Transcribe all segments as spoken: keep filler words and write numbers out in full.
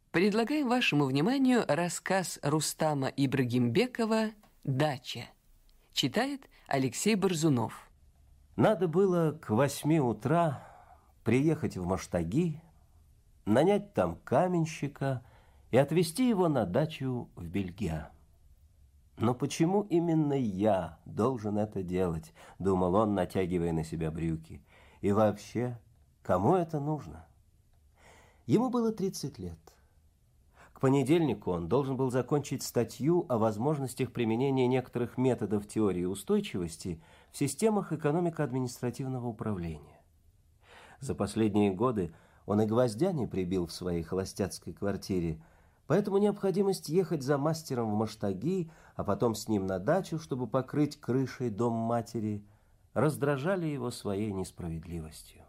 Предлагаем вашему вниманию рассказ Рустама Ибрагимбекова «Дача». Читает Алексей Борзунов. Надо было к восьми утра приехать в Маштаги, нанять там каменщика и отвезти его на дачу в Бельгия. Но почему именно я должен это делать, думал он, натягивая на себя брюки. И вообще, кому это нужно? Ему было тридцать лет. К понедельнику он должен был закончить статью о возможностях применения некоторых методов теории устойчивости в системах экономико-административного управления. За последние годы он и гвоздя не прибил в своей холостяцкой квартире, поэтому необходимость ехать за мастером в Маштаги, а потом с ним на дачу, чтобы покрыть крышей дом матери, раздражали его своей несправедливостью.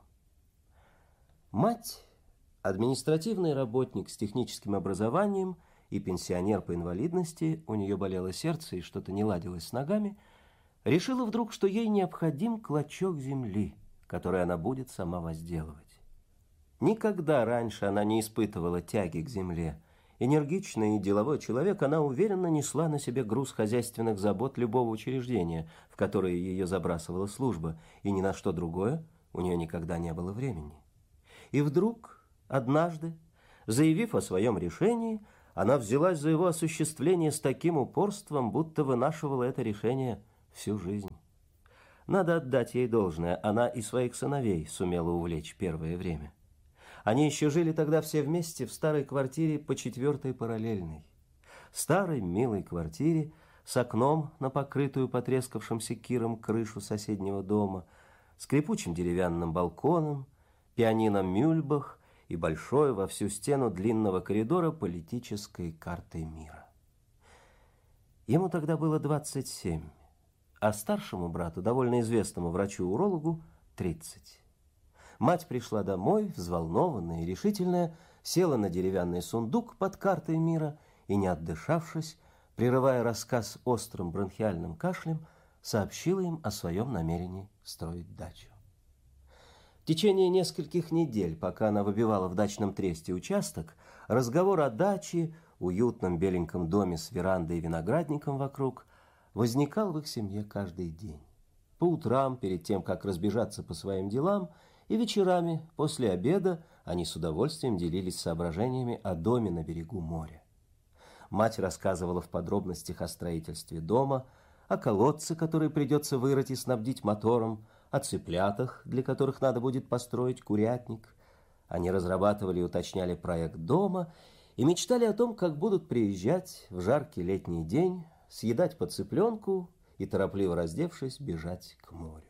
Мать, административный работник с техническим образованием и пенсионер по инвалидности, у нее болело сердце и что-то не ладилось с ногами, решила вдруг, что ей необходим клочок земли, который она будет сама возделывать. Никогда раньше она не испытывала тяги к земле. Энергичный и деловой человек, она уверенно несла на себе груз хозяйственных забот любого учреждения, в которое ее забрасывала служба, и ни на что другое у нее никогда не было времени. И вдруг, однажды, заявив о своем решении, она взялась за его осуществление с таким упорством, будто вынашивала это решение всю жизнь. Надо отдать ей должное, она и своих сыновей сумела увлечь первое время. Они еще жили тогда все вместе в старой квартире по четвертой параллельной. Старой, милой квартире с окном на покрытую потрескавшимся киром крышу соседнего дома, скрипучим деревянным балконом, пианино Мюльбах и большой во всю стену длинного коридора политической картой мира. Ему тогда было двадцать семь, а старшему брату, довольно известному врачу-урологу, тридцать. Мать пришла домой, взволнованная и решительная, села на деревянный сундук под картой мира и, не отдышавшись, прерывая рассказ острым бронхиальным кашлем, сообщила им о своем намерении строить дачу. В течение нескольких недель, пока она выбивала в дачном тресте участок, разговор о даче, уютном беленьком доме с верандой и виноградником вокруг, возникал в их семье каждый день. По утрам, перед тем, как разбежаться по своим делам, и вечерами, после обеда, они с удовольствием делились соображениями о доме на берегу моря. Мать рассказывала в подробностях о строительстве дома, о колодце, который придется вырыть и снабдить мотором, о цыплятах, для которых надо будет построить курятник. Они разрабатывали и уточняли проект дома и мечтали о том, как будут приезжать в жаркий летний день, съедать по цыпленку и, торопливо раздевшись, бежать к морю.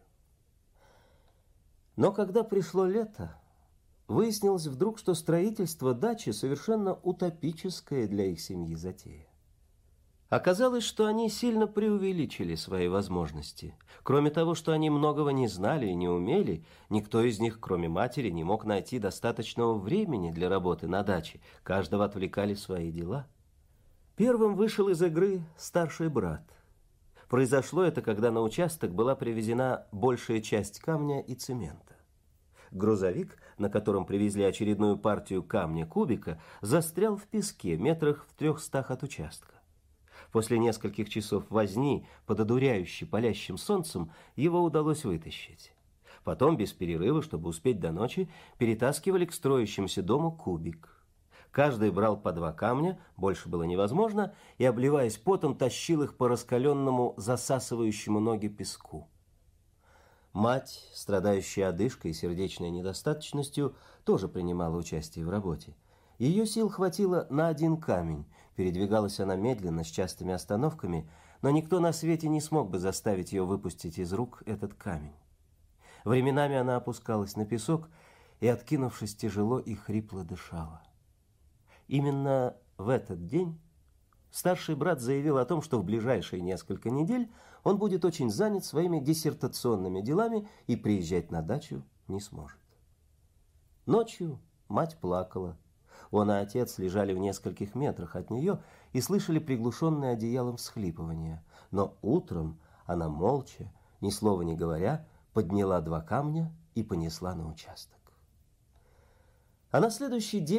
Но когда пришло лето, выяснилось вдруг, что строительство дачи совершенно утопическая для их семьи затея. Оказалось, что они сильно преувеличили свои возможности. Кроме того, что они многого не знали и не умели, никто из них, кроме матери, не мог найти достаточного времени для работы на даче. Каждого отвлекали свои дела. Первым вышел из игры старший брат. Произошло это, когда на участок была привезена большая часть камня и цемента. Грузовик, на котором привезли очередную партию камня-кубика, застрял в песке метрах в трехстах от участка. После нескольких часов возни под одуряюще палящим солнцем его удалось вытащить. Потом, без перерыва, чтобы успеть до ночи, перетаскивали к строящемуся дому кубик. Каждый брал по два камня, больше было невозможно, и, обливаясь потом, тащил их по раскаленному, засасывающему ноги песку. Мать, страдающая одышкой и сердечной недостаточностью, тоже принимала участие в работе. Ее сил хватило на один камень, передвигалась она медленно, с частыми остановками, но никто на свете не смог бы заставить ее выпустить из рук этот камень. Временами она опускалась на песок и, откинувшись, тяжело и хрипло дышала. Именно в этот день старший брат заявил о том, что в ближайшие несколько недель он будет очень занят своими диссертационными делами и приезжать на дачу не сможет. Ночью мать плакала. Он и отец лежали в нескольких метрах от нее и слышали приглушенное одеялом всхлипывание. Но утром она молча, ни слова не говоря, подняла два камня и понесла на участок. А на следующий день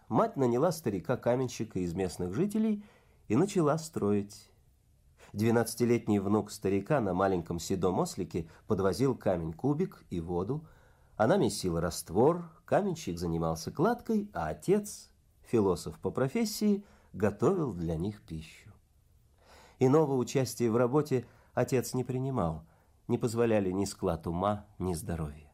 мать наняла старика-каменщика из местных жителей и начала строить. Двенадцатилетний внук старика на маленьком седом ослике подвозил камень-кубик и воду, она месила раствор, каменщик занимался кладкой, а отец, философ по профессии, готовил для них пищу. Иного участия в работе отец не принимал, не позволяли ни склад ума, ни здоровья.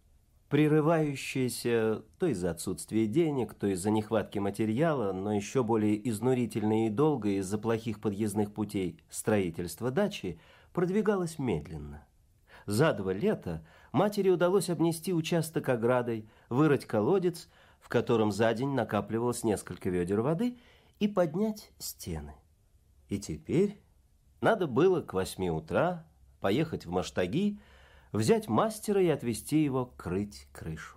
Прерывающееся то из-за отсутствия денег, то из-за нехватки материала, но еще более изнурительное и долгое из-за плохих подъездных путей строительство дачи продвигалось медленно. За два лета матери удалось обнести участок оградой, вырыть колодец, в котором за день накапливалось несколько ведер воды, и поднять стены. И теперь надо было к восьми утра поехать в Маштаги, взять мастера и отвезти его крыть крышу.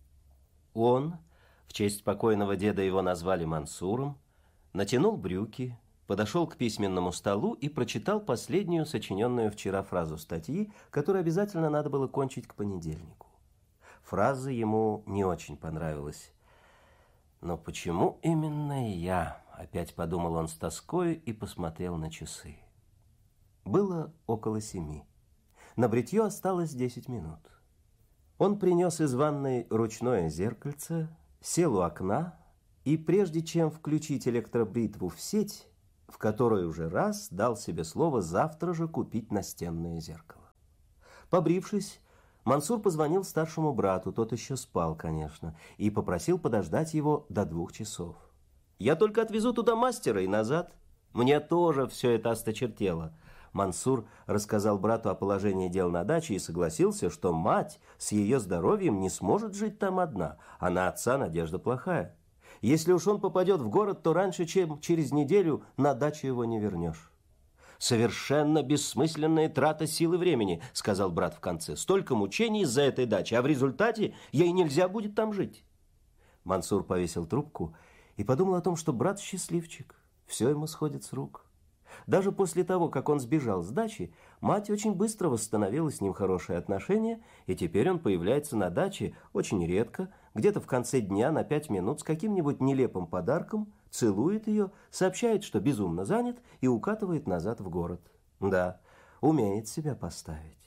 Он, в честь покойного деда его назвали Мансуром, натянул брюки, подошел к письменному столу и прочитал последнюю сочиненную вчера фразу статьи, которую обязательно надо было кончить к понедельнику. Фраза ему не очень понравилась. «Но почему именно я?» — опять подумал он с тоской и посмотрел на часы. Было около семи. На бритье осталось десять минут. Он принес из ванной ручное зеркальце, сел у окна и, прежде чем включить электробритву в сеть, в которой уже раз дал себе слово завтра же купить настенное зеркало. Побрившись, Мансур позвонил старшему брату, тот еще спал, конечно, и попросил подождать его до двух часов. «Я только отвезу туда мастера и назад. Мне тоже все это осточертело». Мансур рассказал брату о положении дел на даче и согласился, что мать с ее здоровьем не сможет жить там одна, а на отца надежда плохая. Если уж он попадет в город, то раньше, чем через неделю, на дачу его не вернешь. «Совершенно бессмысленная трата сил и времени», — сказал брат в конце. «Столько мучений из-за этой дачи, а в результате ей нельзя будет там жить». Мансур повесил трубку и подумал о том, что брат счастливчик, все ему сходит с рук. Даже после того, как он сбежал с дачи, мать очень быстро восстановила с ним хорошие отношения, и теперь он появляется на даче очень редко, где-то в конце дня на пять минут с каким-нибудь нелепым подарком, целует ее, сообщает, что безумно занят, и укатывает назад в город. Да, умеет себя поставить.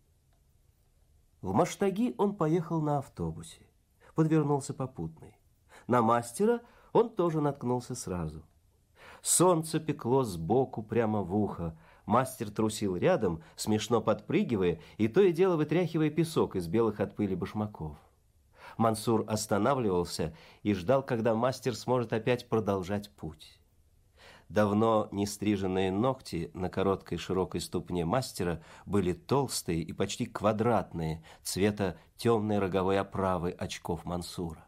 В Маштаги он поехал на автобусе, подвернулся попутный. На мастера он тоже наткнулся сразу. Солнце пекло сбоку прямо в ухо. Мастер трусил рядом, смешно подпрыгивая, и то и дело вытряхивая песок из белых от пыли башмаков. Мансур останавливался и ждал, когда мастер сможет опять продолжать путь. Давно не стриженные ногти на короткой широкой ступне мастера были толстые и почти квадратные, цвета темной роговой оправы очков Мансура.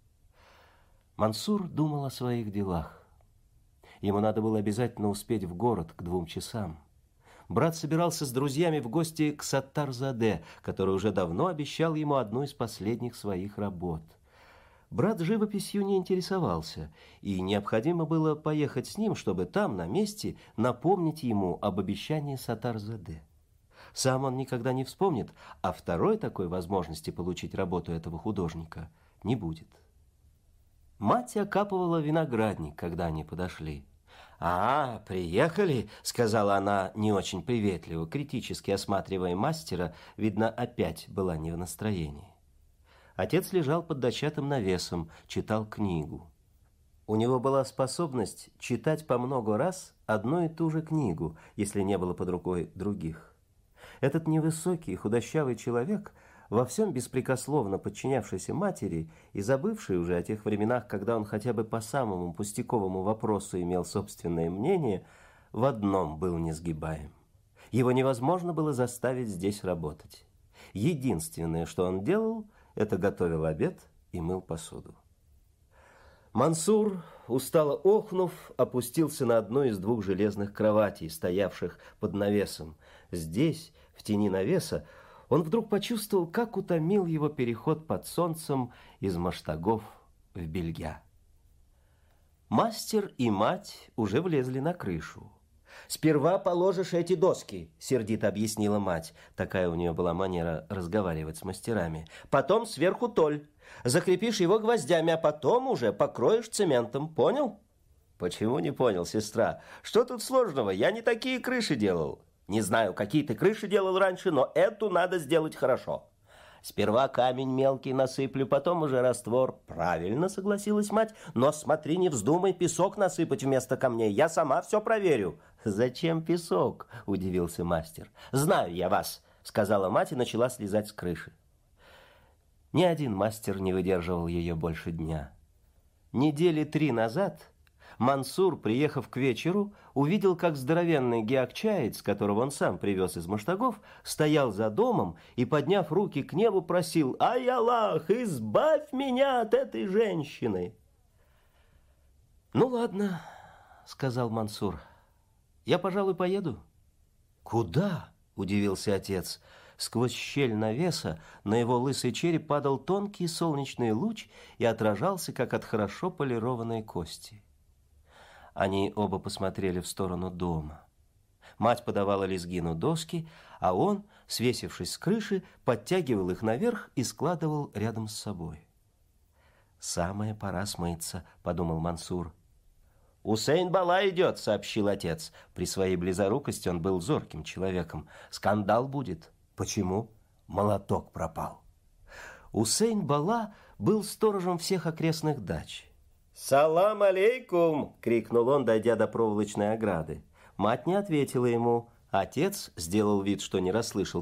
Мансур думал о своих делах. Ему надо было обязательно успеть в город к двум часам. Брат собирался с друзьями в гости к Саттарзаде, который уже давно обещал ему одну из последних своих работ. Брат живописью не интересовался, и необходимо было поехать с ним, чтобы там, на месте, напомнить ему об обещании Саттарзаде. Сам он никогда не вспомнит, а второй такой возможности получить работу этого художника не будет. Мать окапывала виноградник, когда они подошли. «А, приехали», — сказала она не очень приветливо, критически осматривая мастера, видно, опять была не в настроении. Отец лежал под дощатым навесом, читал книгу. У него была способность читать по много раз одну и ту же книгу, если не было под рукой других. Этот невысокий, худощавый человек, во всем беспрекословно подчинявшийся матери и забывший уже о тех временах, когда он хотя бы по самому пустяковому вопросу имел собственное мнение, в одном был несгибаем. Его невозможно было заставить здесь работать. Единственное, что он делал, это готовил обед и мыл посуду. Мансур, устало охнув, опустился на одну из двух железных кроватей, стоявших под навесом. Здесь, в тени навеса, он вдруг почувствовал, как утомил его переход под солнцем из Маштагов в Бельгя. Мастер и мать уже влезли на крышу. Сперва положишь эти доски, сердито объяснила мать. Такая у нее была манера разговаривать с мастерами. Потом сверху толь. Закрепишь его гвоздями, а потом уже покроешь цементом. Понял? Почему не понял, сестра? Что тут сложного? Я не такие крыши делал. Не знаю, какие ты крыши делал раньше, но эту надо сделать хорошо. Сперва камень мелкий насыплю, потом уже раствор. Правильно, согласилась мать, но смотри, не вздумай песок насыпать вместо камней. Я сама все проверю. Зачем песок? Удивился мастер. Знаю я вас, сказала мать и начала слезать с крыши. Ни один мастер не выдерживал ее больше дня. Недели три назад Мансур, приехав к вечеру, увидел, как здоровенный геокчаец, которого он сам привез из Маштагов, стоял за домом и, подняв руки к небу, просил: «Ай, Аллах, избавь меня от этой женщины!» «Ну, ладно», — сказал Мансур, — «я, пожалуй, поеду». «Куда?» — удивился отец. Сквозь щель навеса на его лысый череп падал тонкий солнечный луч и отражался, как от хорошо полированной кости. Они оба посмотрели в сторону дома. Мать подавала Лизгину доски, а он, свесившись с крыши, подтягивал их наверх и складывал рядом с собой. «Самая пора смыться», — подумал Мансур. «Усейн Бала идет», — сообщил отец. При своей близорукости он был зорким человеком. «Скандал будет». «Почему?» «Молоток пропал». Усейн Бала был сторожем всех окрестных дач. «Салам алейкум!» — крикнул он, дойдя до проволочной ограды. Мать не ответила ему. Отец сделал вид, что не расслышал